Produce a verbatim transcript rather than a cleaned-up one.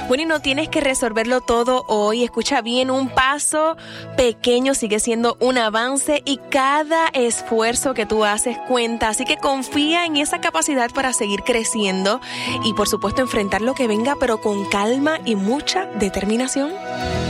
Bueno, y no tienes que resolverlo todo hoy. Escucha bien, un paso pequeño sigue siendo un avance y cada esfuerzo que tú haces cuenta. Así que confía en esa capacidad para seguir creciendo y, por supuesto, enfrentar lo que venga, pero con calma y mucha determinación.